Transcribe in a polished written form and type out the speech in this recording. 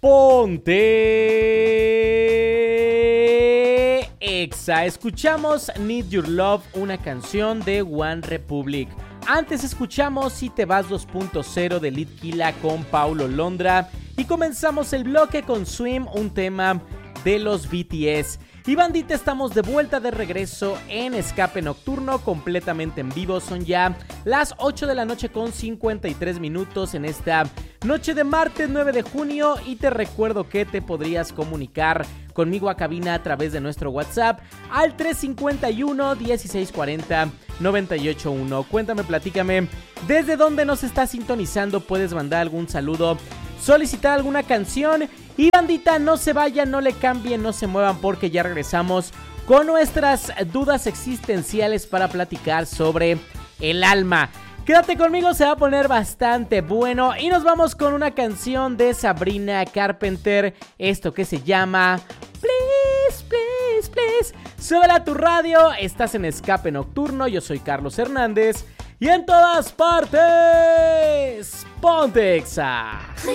Ponte Exa. Escuchamos Need Your Love, una canción de One Republic. Antes escuchamos Si Te Vas 2.0 de Litquila con Paulo Londra. Y comenzamos el bloque con Swim, un tema de los BTS. Y bandita, estamos de vuelta, de regreso en Escape Nocturno, completamente en vivo. Son ya las 8 de la noche con 53 minutos en esta noche de martes 9 de junio. Y te recuerdo que te podrías comunicar conmigo a cabina a través de nuestro WhatsApp al 351-1640-981. Cuéntame, platícame desde dónde nos estás sintonizando. Puedes mandar algún saludo, solicitar alguna canción. Y bandita, no se vayan, no le cambien, no se muevan, porque ya regresamos con nuestras dudas existenciales para platicar sobre el alma. Quédate conmigo, se va a poner bastante bueno. Y nos vamos con una canción de Sabrina Carpenter, esto que se llama Please, Please, Please. Súbela a tu radio, estás en Escape Nocturno, yo soy Carlos Hernández. Y en todas partes, ponte Exa. Me